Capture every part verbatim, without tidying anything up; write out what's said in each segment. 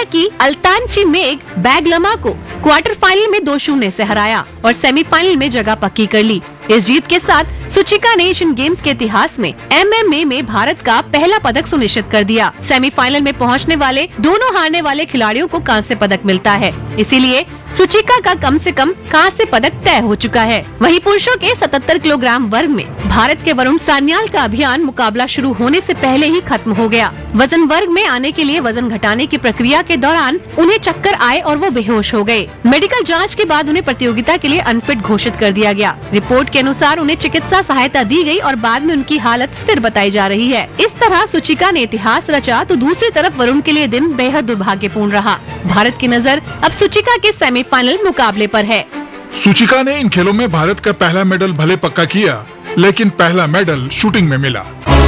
की अल्तानची मेघ बैगलमा को क्वार्टर फाइनल में दो शून्य से हराया और सेमीफाइनल में जगह पक्की कर ली। इस जीत के साथ सुचिका ने एशियन गेम्स के इतिहास में एमएमए में भारत का पहला पदक सुनिश्चित कर दिया। सेमीफाइनल में पहुंचने वाले दोनों हारने वाले खिलाड़ियों को कांस्य पदक मिलता है, इसीलिए सुचिका का कम से कम कांस्य पदक तय हो चुका है। वहीं पुरुषों के सतहत्तर किलोग्राम वर्ग में भारत के वरुण सान्याल का अभियान मुकाबला शुरू होने से पहले ही खत्म हो गया। वजन वर्ग में आने के लिए वजन घटाने की प्रक्रिया के दौरान उन्हें चक्कर आए और वो बेहोश हो गए। मेडिकल जांच के बाद उन्हें प्रतियोगिता के लिए अनफिट घोषित कर दिया गया। रिपोर्ट के अनुसार उन्हें चिकित्सा सहायता दी गई और बाद में उनकी हालत स्थिर बताई जा रही है। इस तरह सुचिका ने इतिहास रचा तो दूसरी तरफ वरुण के लिए दिन बेहद दुर्भाग्यपूर्ण रहा। भारत की नजर अब सुचिका के सेमीफाइनल मुकाबले पर है। सुचिका ने इन खेलों में भारत का पहला मेडल भले पक्का किया, लेकिन पहला मेडल शूटिंग में मिला।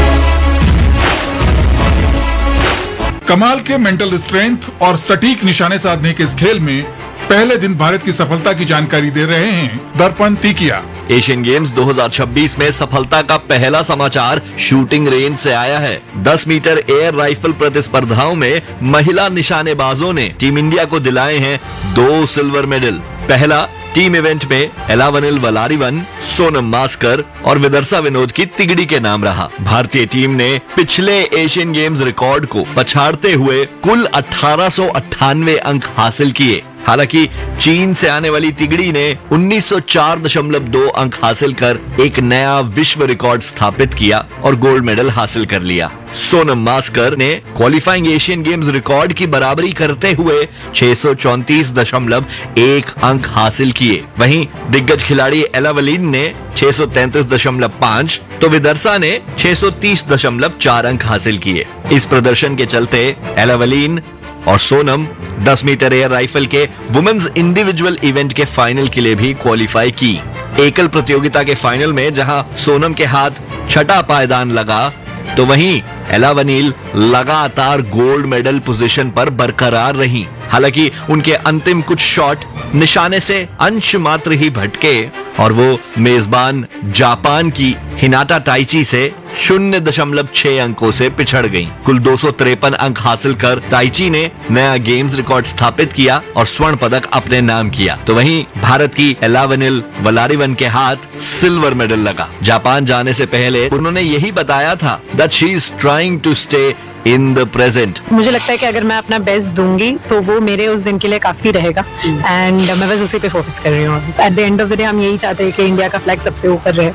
कमाल के मेंटल स्ट्रेंथ और सटीक निशाने साधने के इस खेल में पहले दिन भारत की सफलता की जानकारी दे रहे हैं दर्पण तीकिया। एशियन गेम्स दो हज़ार छब्बीस में सफलता का पहला समाचार शूटिंग रेंज से आया है। दस मीटर एयर राइफल प्रतिस्पर्धाओं में महिला निशानेबाजों ने टीम इंडिया को दिलाए हैं दो सिल्वर मेडल। पहला टीम इवेंट में एलावनिल वलारिवन, सोनम मास्कर और विदर्शा विनोद की तिगड़ी के नाम रहा। भारतीय टीम ने पिछले एशियन गेम्स रिकॉर्ड को पछाड़ते हुए कुल अठारह सौ अट्ठानवे अंक हासिल किए। हालांकि चीन से आने वाली तिगड़ी ने उन्नीस सौ चार दशमलव दो अंक हासिल कर एक नया विश्व रिकॉर्ड स्थापित किया और गोल्ड मेडल हासिल कर लिया। सोनम मास्कर ने क्वालिफाइंग एशियन गेम्स रिकॉर्ड की बराबरी करते हुए छह सौ चौंतीस दशमलव एक अंक हासिल किए। वहीं दिग्गज खिलाड़ी एलावलिन ने छह सौ तैंतीस दशमलव पाँच तो विदर्शा ने छह सौ तीस दशमलव चार अंक हासिल किए। इस प्रदर्शन के चलते एलावलिन और सोनम दस मीटर एयर राइफल के वुमेन्स इंडिविजुअल इवेंट के फाइनल के लिए भी क्वालिफाई की। एकल प्रतियोगिता के फाइनल में जहां सोनम के हाथ छठा पायदान लगा, तो वहीं एलावनिल लगातार गोल्ड मेडल पोजीशन पर बरकरार रही। हालांकि उनके अंतिम कुछ शॉट निशाने से अंश मात्र ही भटके और वो मेजबान जापान की हिनाटा ताइची से शून्य दशमलव छह अंकों से पिछड़ गईं। कुल दो सौ तिरपन अंक हासिल कर ताइची ने नया गेम्स रिकॉर्ड स्थापित किया और स्वर्ण पदक अपने नाम किया। तो वहीं भारत की एलावनिल वलारिवन के हाथ सिल्वर मेडल लगा। जापान जाने से पहले उन्होंने यही बताया था that she is trying to stay in the present. मुझे लगता है कि अगर मैं अपना बेस्ट दूंगी तो वो मेरे उस दिन के लिए काफी रहेगा एंड मैं बस उसी पे फोकस कर रही हूँ। At the end of the day हम यही चाहते हैं कि इंडिया का फ्लैग सबसे ऊपर रहे।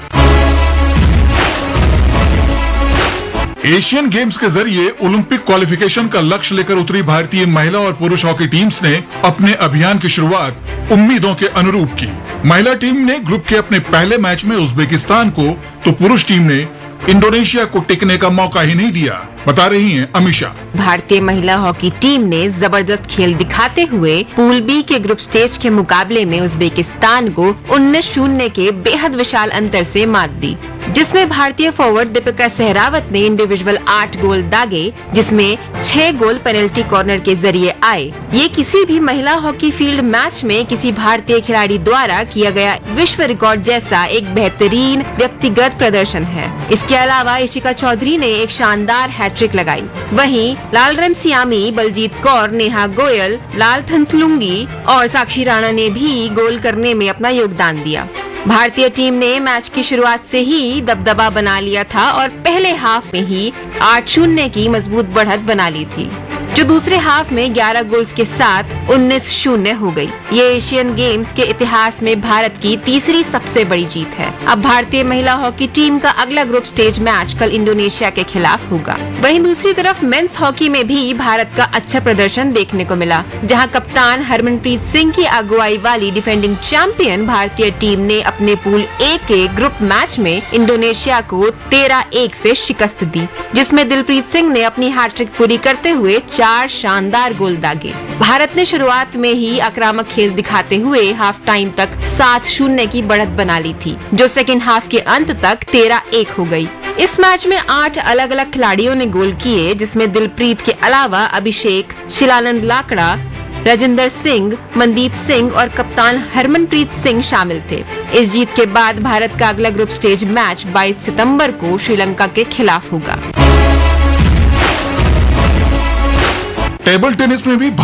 एशियन गेम्स के जरिए ओलंपिक क्वालिफिकेशन का लक्ष्य लेकर उतरी भारतीय महिला और पुरुष हॉकी टीम्स ने अपने अभियान की शुरुआत उम्मीदों के अनुरूप की। महिला टीम ने ग्रुप के अपने पहले मैच में उज्बेकिस्तान को, तो पुरुष टीम ने इंडोनेशिया को टिकने का मौका ही नहीं दिया। बता रही हैं अमीषा। भारतीय महिला हॉकी टीम ने जबरदस्त खेल दिखाते हुए पूल बी के ग्रुप स्टेज के मुकाबले में उज्बेकिस्तान को उन्नीस शून्य के बेहद विशाल अंतर से मात दी, जिसमें भारतीय फॉरवर्ड दीपिका सहरावत ने इंडिविजुअल आठ गोल दागे, जिसमें छह गोल पेनल्टी कॉर्नर के जरिए आए। ये किसी भी महिला हॉकी फील्ड मैच में किसी भारतीय खिलाड़ी द्वारा किया गया विश्व रिकॉर्ड जैसा एक बेहतरीन व्यक्तिगत प्रदर्शन है। इसके अलावा इशिका चौधरी ने एक शानदार हैट्रिक लगाई। वहीं लालरेम सियामी, बलजीत कौर, नेहा गोयल, लाल थंथलुंगी और साक्षी राणा ने भी गोल करने में अपना योगदान दिया। भारतीय टीम ने मैच की शुरुआत से ही दबदबा बना लिया था और पहले हाफ में ही आठ शून्य की मजबूत बढ़त बना ली थी, जो दूसरे हाफ में ग्यारह गोल्स के साथ उन्नीस शून्य हो गई। ये एशियन गेम्स के इतिहास में भारत की तीसरी सबसे बड़ी जीत है। अब भारतीय महिला हॉकी टीम का अगला ग्रुप स्टेज मैच कल इंडोनेशिया के खिलाफ होगा। वहीं दूसरी तरफ मेंस हॉकी में भी भारत का अच्छा प्रदर्शन देखने को मिला, जहां कप्तान हरमनप्रीत सिंह की अगुवाई वाली डिफेंडिंग चैंपियन भारतीय टीम ने अपने पूल ए के ग्रुप मैच में इंडोनेशिया को तेरह एक से शिकस्त दी, जिसमें दिलप्रीत सिंह ने अपनी हैट्रिक पूरी करते हुए चार शानदार गोल दागे। भारत ने शुरुआत में ही आक्रामक खेल दिखाते हुए हाफ टाइम तक सात शून्य की बढ़त बना ली थी, जो सेकेंड हाफ के अंत तक तेरह एक हो गई। इस मैच में आठ अलग अलग खिलाड़ियों ने गोल किए, जिसमें दिलप्रीत के अलावा अभिषेक, शिलानंद लाकड़ा, राजिंदर सिंह, मनदीप सिंह और कप्तान हरमनप्रीत सिंह शामिल थे। इस जीत के बाद भारत का अगला ग्रुप स्टेज मैच बाईस सितंबर को श्रीलंका के खिलाफ होगा। टेबल टेनिस में भी